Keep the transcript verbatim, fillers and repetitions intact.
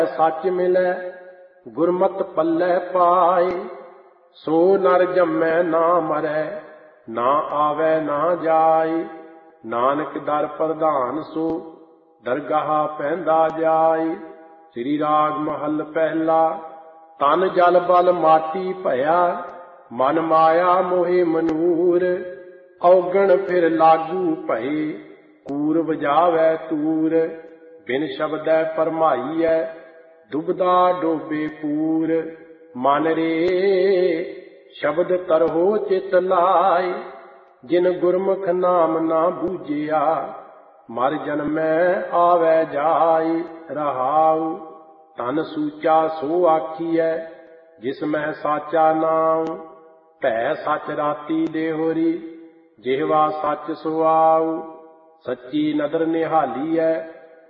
सच मिलै गुरमत पल्लै पाए। सो नर जम्मै ना मरै ना आवे ना जाए। नानक दर प्रधान सो दरगाह पैंदा जाए। श्री राग महल पहला। तन जल बल माटी भया मन माया मोहे मनूर। औगण फिर लागू भये कूर बजावै तूर। बिन शब्दै फरमाईऐ दुबदा डोबे पूर। मन रे शब्द तरहो चित लाए। जिन गुरमुख नाम ना बूझिया मर जन्मै आवे जाए। रहाउ तन सूचा सो आखिऐ जिसमै साचा नाम। भै सच राती देहोरी जिहवा सच सुआऊ। सच्ची नदर निहालीऐ